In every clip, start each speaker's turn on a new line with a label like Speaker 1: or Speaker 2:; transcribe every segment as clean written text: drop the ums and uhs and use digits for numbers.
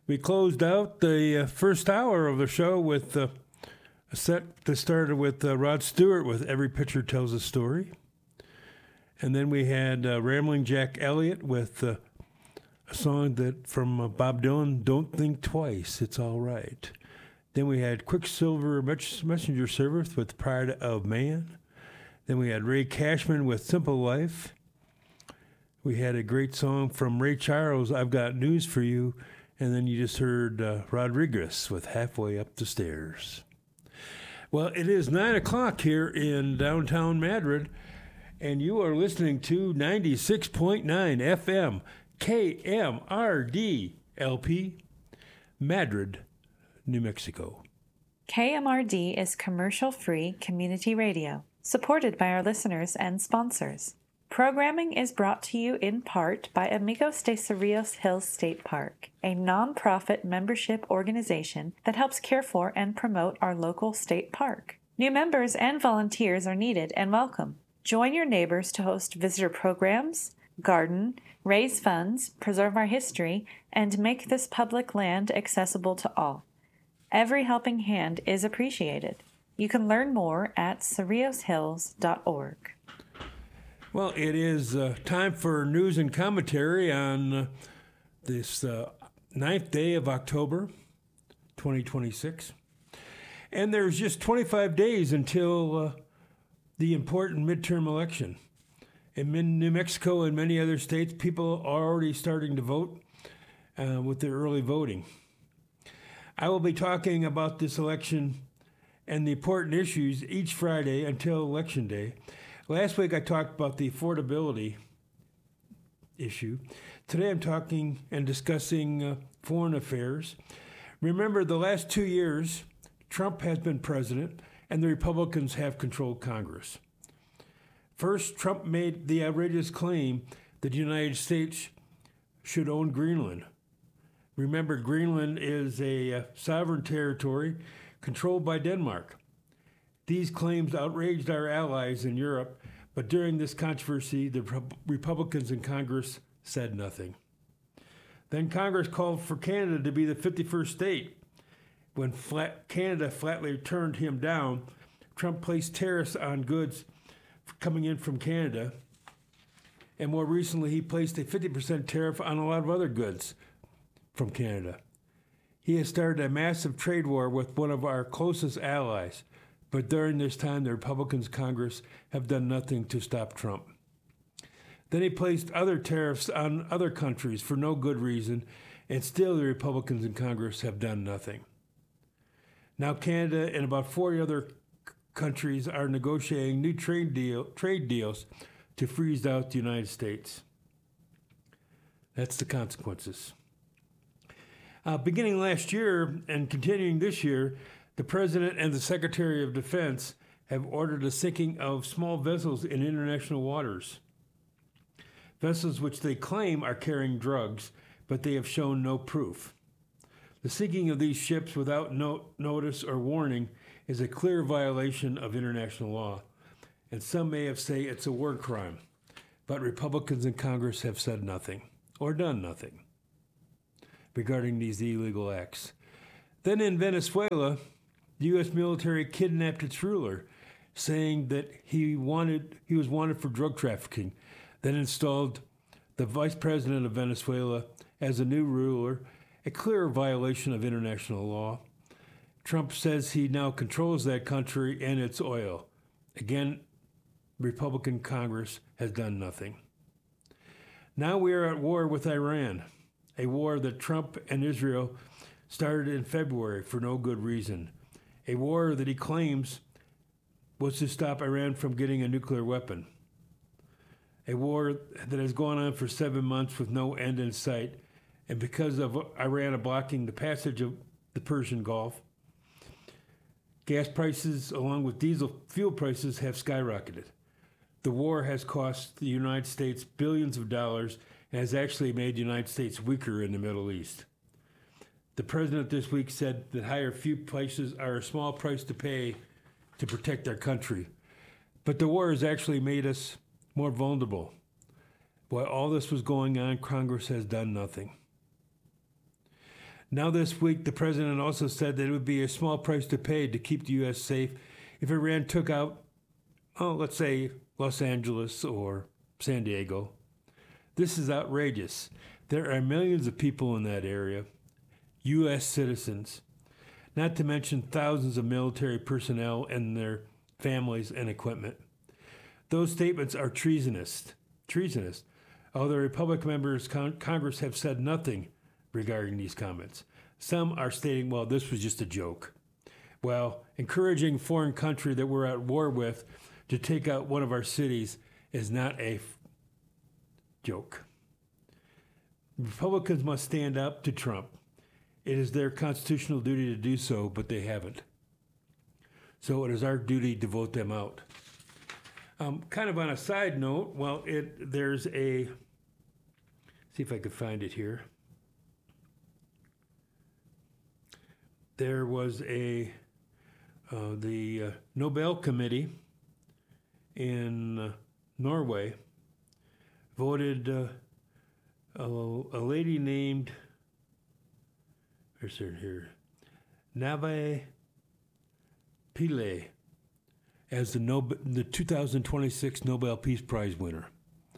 Speaker 1: We closed out the first hour of the show with a set that started with Rod Stewart with Every Picture Tells a Story. And then we had Rambling Jack Elliott with a song that from Bob Dylan, Don't Think Twice, It's All Right. Then we had Quicksilver Messenger Service with Pride of Man. Then we had Ray Cashman with Simple Life. We had a great song from Ray Charles, I've Got News for You. And then you just heard Rodriguez with Halfway Up the Stairs. Well, it is 9 o'clock here in downtown Madrid, and you are listening to 96.9 FM KMRD LP, Madrid, New Mexico.
Speaker 2: KMRD is commercial-free community radio, supported by our listeners and sponsors. Programming is brought to you in part by Amigos de Cerrillos Hills State Park, a non-profit membership organization that helps care for and promote our local state park. New members and volunteers are needed and welcome. Join your neighbors to host visitor programs, garden, raise funds, preserve our history, and make this public land accessible to all. Every helping hand is appreciated. You can learn more at cerrilloshills.org.
Speaker 1: Well, it is time for news and commentary on this 9th day of October, 2026. And there's just 25 days until the important midterm election. In New Mexico and many other states, people are already starting to vote with their early voting. I will be talking about this election and the important issues each Friday until Election Day. Last week I talked about the affordability issue. Today I'm talking and discussing foreign affairs. Remember, the last 2 years, Trump has been president and the Republicans have controlled Congress. First, Trump made the outrageous claim that the United States should own Greenland. Remember, Greenland is a sovereign territory controlled by Denmark. These claims outraged our allies in Europe, but during this controversy, the Republicans in Congress said nothing. Then Congress called for Canada to be the 51st state. When Canada flatly turned him down, Trump placed tariffs on goods coming in from Canada, and more recently, he placed a 50% tariff on a lot of other goods from Canada. He has started a massive trade war with one of our closest allies. But during this time, the Republicans in Congress have done nothing to stop Trump. Then he placed other tariffs on other countries for no good reason, and still the Republicans in Congress have done nothing. Now Canada and about 40 other countries are negotiating new trade deals to freeze out the United States. That's the consequences. Beginning last year and continuing this year, the President and the Secretary of Defense have ordered the sinking of small vessels in international waters. Vessels which they claim are carrying drugs, but they have shown no proof. The sinking of these ships without notice or warning is a clear violation of international law, and some may have said it's a war crime, but Republicans in Congress have said nothing, or done nothing, regarding these illegal acts. Then in Venezuela, the U.S. military kidnapped its ruler, saying that he was wanted for drug trafficking, then installed the vice president of Venezuela as a new ruler, a clear violation of international law. Trump says he now controls that country and its oil. Again, Republican Congress has done nothing. Now we are at war with Iran, a war that Trump and Israel started in February for no good reason. A war that he claims was to stop Iran from getting a nuclear weapon. A war that has gone on for 7 months with no end in sight, and because of Iran blocking the passage of the Persian Gulf, gas prices along with diesel fuel prices have skyrocketed. The war has cost the United States billions of dollars and has actually made the United States weaker in the Middle East. The president this week said that higher fuel prices are a small price to pay to protect our country. But the war has actually made us more vulnerable. While all this was going on, Congress has done nothing. Now this week, the president also said that it would be a small price to pay to keep the U.S. safe if Iran took out, let's say, Los Angeles or San Diego. This is outrageous. There are millions of people in that area, U.S. citizens, not to mention thousands of military personnel and their families and equipment. Those statements are treasonous. Although Republican members of Congress have said nothing regarding these comments. Some are stating, well, this was just a joke. Well, encouraging a foreign country that we're at war with to take out one of our cities is not a joke. Republicans must stand up to Trump. It is their constitutional duty to do so, but they haven't. So it is our duty to vote them out. Kind of on a side note, there's a, see if I could find it here. There was the Nobel Committee in Norway voted a lady named, where's her here, Nave Pillay as the 2026 Nobel Peace Prize winner.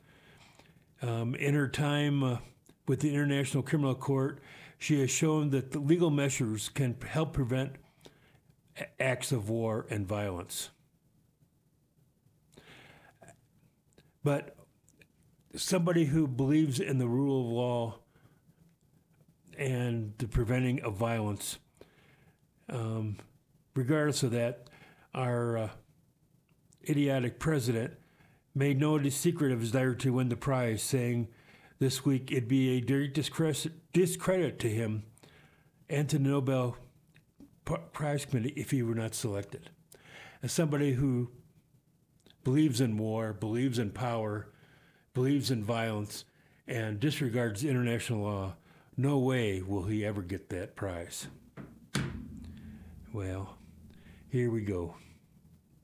Speaker 1: In her time with the International Criminal Court, she has shown that the legal measures can help prevent acts of war and violence. But somebody who believes in the rule of law and the preventing of violence, regardless of that, our idiotic president made no secret of his desire to win the prize, saying this week it'd be a direct discredit to him and to the Nobel Prize Committee if he were not selected. As somebody who believes in war, believes in power, believes in violence, and disregards international law, no way will he ever get that prize. Well, here we go.